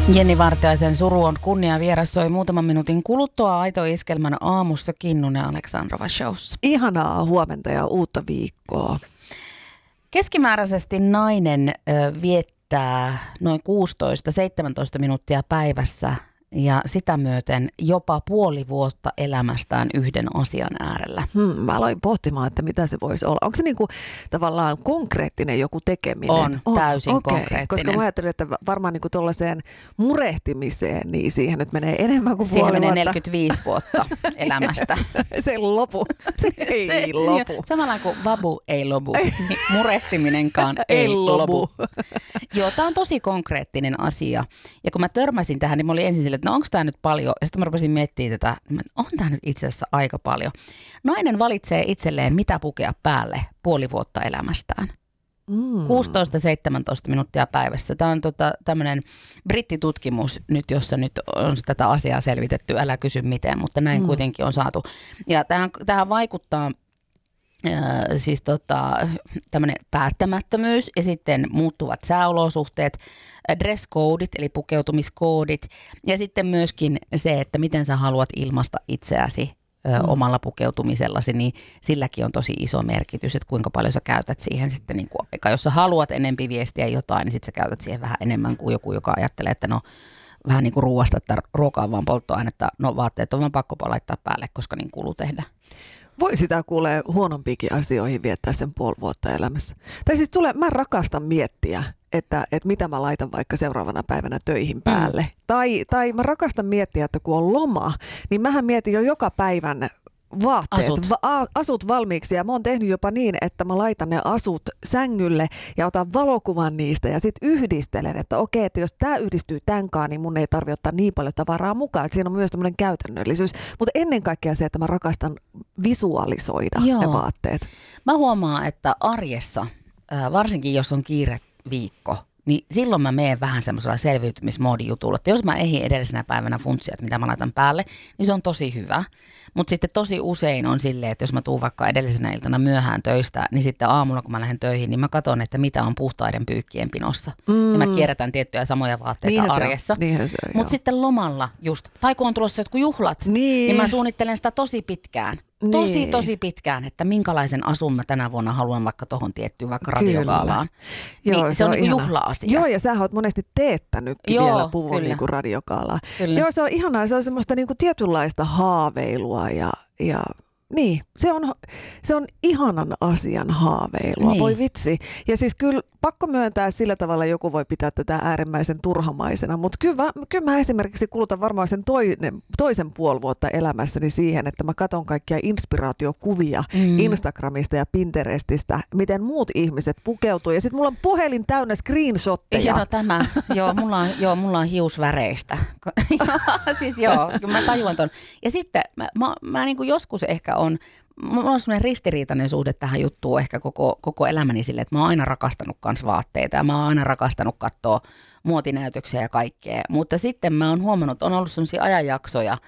Jenni Vartiaisen Suru on kunnia vieras soi muutaman minuutin kuluttua Aito Iskelmän aamussa Kinnunen Aleksandrova showssa. Ihanaa huomenta ja uutta viikkoa. Keskimääräisesti nainen viettää noin 16-17 minuuttia päivässä ja sitä myöten jopa puoli vuotta elämästään yhden asian äärellä. Mä aloin pohtimaan, että mitä se voisi olla. Onko se niinku tavallaan konkreettinen joku tekeminen? On täysin konkreettinen. Koska mä ajattelin, että varmaan niinku tuollaiseen murehtimiseen, niin siihen nyt menee enemmän kuin siihen puoli menee vuotta. 45 vuotta elämästä. Se ei lopu. Se ei lopu. Samalla kuin vabu ei lopu, niin murehtiminenkaan ei lopu. Joo, tämä on tosi konkreettinen asia. Ja kun mä törmäsin tähän, niin mä olin ensin silleen, että no onko tämä nyt paljon? Ja sitten mä rupesin miettimään tätä, on tämä nyt itse asiassa aika paljon. Nainen valitsee itselleen, mitä pukea päälle puoli vuotta elämästään. 16-17 minuuttia päivässä. Tämä on tämmöinen brittitutkimus nyt, jossa nyt on tätä asiaa selvitetty. Älä kysy miten, mutta näin kuitenkin on saatu. Ja tähän vaikuttaa siis tämmöinen päättämättömyys ja sitten muuttuvat sääolosuhteet, dress-codit eli pukeutumiskoodit ja sitten myöskin se, että miten sä haluat ilmaista itseäsi omalla pukeutumisellasi, niin silläkin on tosi iso merkitys, että kuinka paljon sä käytät siihen sitten, niin kuin, jos sä haluat enempi viestiä jotain, niin sitten sä käytät siihen vähän enemmän kuin joku, joka ajattelee, että no vähän niin kuin ruoasta, että ruoka on vaan polttoainetta, no vaatteet on vaan pakko laittaa päälle, koska niin kuuluu tehdä. Voi sitä kuulee huonompiakin asioihin viettää sen puoli vuotta elämässä. Tai siis mä rakastan miettiä, että mitä mä laitan vaikka seuraavana päivänä töihin päälle. Tai mä rakastan miettiä, että kun on loma, niin mähän mietin jo joka päivän vaatteet, asut valmiiksi ja mä oon tehnyt jopa niin, että mä laitan ne asut sängylle ja otan valokuvan niistä ja sitten yhdistelen, että okei, että jos tää yhdistyy tämänkaan, niin mun ei tarvitse ottaa niin paljon tavaraa mukaan. Että siinä on myös tämmöinen käytännöllisyys, mutta ennen kaikkea se, että mä rakastan visualisoida ne vaatteet. Mä huomaan, että arjessa, varsinkin jos on kiire viikko, niin silloin mä menen vähän semmoisella selviytymismoodijutulla, että jos mä ehdin edellisenä päivänä funtsia, että mitä mä laitan päälle, niin se on tosi hyvä. Mutta sitten tosi usein on silleen, että jos mä tuun vaikka edellisenä iltana myöhään töistä, niin sitten aamulla kun mä lähden töihin, niin mä katson, että mitä on puhtaiden pyykkien pinossa. Ja mä kierrätän tiettyjä samoja vaatteita arjessa. Mutta sitten lomalla just, tai kun on tulossa jotkut juhlat, niin mä suunnittelen sitä tosi pitkään. Tosi pitkään, että minkälaisen asun mä tänä vuonna haluan vaikka tohon tiettyyn, vaikka radiokaalaan. Niin se on niin kuin juhla-asia. Joo, ja sä oot monesti teettänytkin vielä puvun niin kuin radiokaalaan. Kyllä. Joo, se on ihanaa. Se on semmoista niin kuin tietynlaista haaveilua ja niin, se on ihanan asian haaveilua, niin. Voi vitsi. Ja siis kyllä pakko myöntää sillä tavalla, joku voi pitää tätä äärimmäisen turhamaisena, mutta kyllä mä esimerkiksi kulutan varmaan sen toisen puoli vuotta elämässäni siihen, että mä katson kaikkia inspiraatiokuvia Instagramista ja Pinterestistä, miten muut ihmiset pukeutuu. Ja sitten mulla on puhelin täynnä screenshotteja. Mulla on hiusväreistä. Siis mä tajuan ton. Ja sitten mä niin kuin joskus ehkä mulla on semmoinen ristiriitainen suhde tähän juttuun ehkä koko elämäni sille, että mä oon aina rakastanut kans vaatteita ja mä oon aina rakastanut katsoa muotinäytöksiä ja kaikkea. Mutta sitten mä oon huomannut, on ollut semmoisia ajanjaksoja,